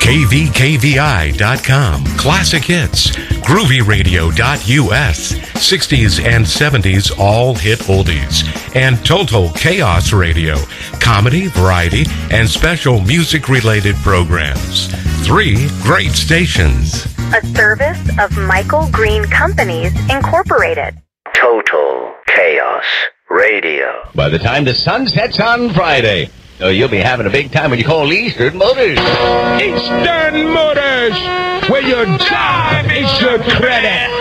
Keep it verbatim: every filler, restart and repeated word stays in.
K V K V I dot com, Classic Hits, Groovy Radio dot U S, sixties and seventies all hit oldies, and Total Chaos Radio, comedy, variety, and special music-related programs. Three great stations. A service of Michael Green Companies, Incorporated. Total Chaos Radio. By the time the sun sets on Friday, oh, you'll be having a big time when you call Eastern Motors. Eastern Motors, where your drive is your credit.